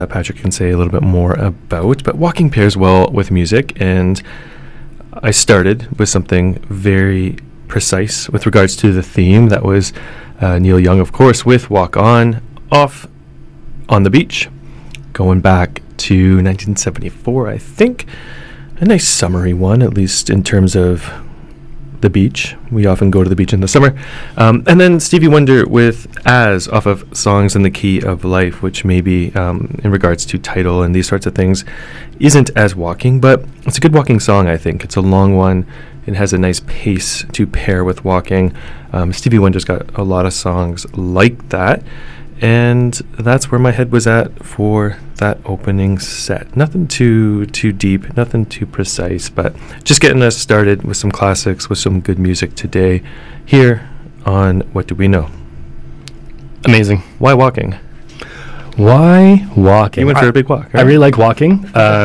Patrick can say a little bit more about. But walking pairs well with music, and I started with something very precise with regards to the theme. That was Neil Young, of course, with Walk On, Off on the Beach, going back to 1974, I think. A nice summery one, at least in terms of the beach. We often go to the beach in the summer. And then Stevie Wonder with As, off of Songs in the Key of Life, which maybe in regards to title and these sorts of things isn't as walking, but it's a good walking song, I think. It's a long one. It has a nice pace to pair with walking. Stevie Wonder's got a lot of songs like that. And that's where my head was at for that opening set. Nothing too deep, nothing too precise, but just getting us started with some classics, with some good music today here on What Do We Know? Amazing. Why walking? Why walking? You went for a big walk, right? I really like walking.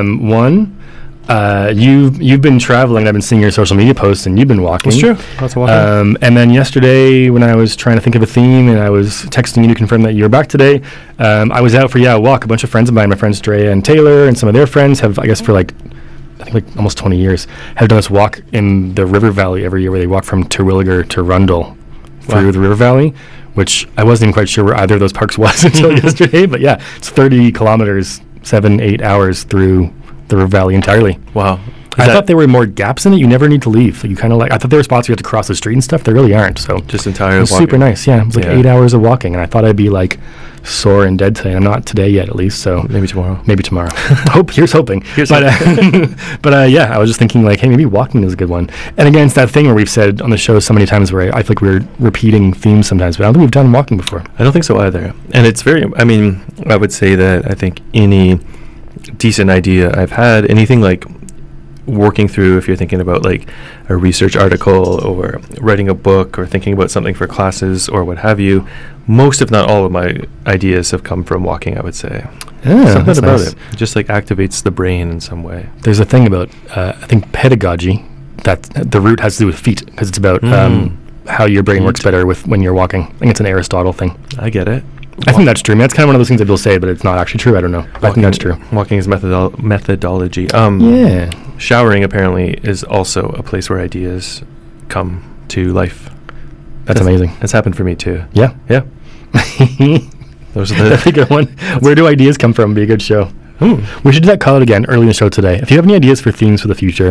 You've been traveling. I've been seeing your social media posts, and you've been walking. It's true. Lots of walking. And then yesterday, when I was trying to think of a theme, and I was texting you to confirm that you're back today, I was out for a walk. A bunch of friends of mine, my friends Drea and Taylor, and some of their friends have, I guess, for almost 20 years, have done this walk in the river valley every year, where they walk from Terwilliger to Rundle through the river valley, which I wasn't even quite sure where either of those parks was until yesterday. But yeah, it's 30 kilometers, 7-8 hours through the river valley entirely. Wow. I thought there were more gaps in it. You never need to leave. You kind of I thought there were spots where you have to cross the street and stuff. There really aren't. So just entirely it was super nice. Yeah, it was 8 hours of walking, and I thought I'd be sore and dead today. I'm not today yet, at least. So maybe tomorrow. Here's hoping. But I was just thinking hey, maybe walking is a good one. And again, it's that thing where we've said on the show so many times where I feel like we're repeating themes sometimes, but I don't think we've done walking before. I don't think so either. And it's I would say that I think any decent idea I've had, anything working through, if you're thinking about a research article or writing a book or thinking about something for classes or what have you, most if not all of my ideas have come from walking, I would say. Yeah, something about it just activates the brain in some way. There's a thing about I think pedagogy, that the root has to do with feet, because it's about how your brain works better when you're walking. I think it's an Aristotle thing. I get it. I think that's true. That's kind of one of those things that people say, but it's not actually true. I don't know. I think that's true. Walking is methodology. Yeah. Showering apparently is also a place where ideas come to life. That's amazing. It's happened for me too. Yeah. Yeah. Those are That's a good one. Where do ideas come from? Be a good show. We should do that call again early in the show today. If you have any ideas for themes for the future,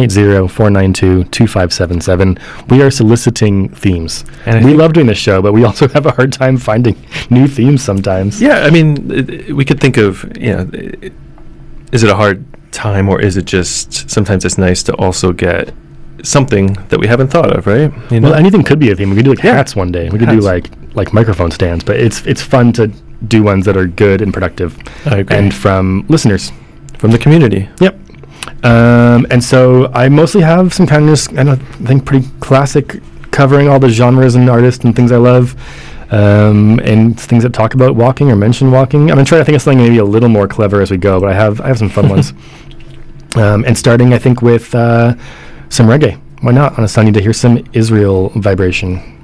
780-492-2577. We are soliciting themes. And we love doing this show, but we also have a hard time finding new themes sometimes. Yeah, we could think of, is it a hard time, or is it just sometimes it's nice to also get something that we haven't thought of, right? Well, anything could be a theme. We could do hats one day. We could do microphone stands, but it's fun to do ones that are good and productive. I agree. And from listeners. From the community. Yep. And so I mostly have some kind of, I think, pretty classic, covering all the genres and artists and things I love, and things that talk about walking or mention walking. I'm going to try to think of something maybe a little more clever as we go, but I have some fun ones. And starting, I think, with some reggae. Why not on a sunny day? Here's some Israel Vibration.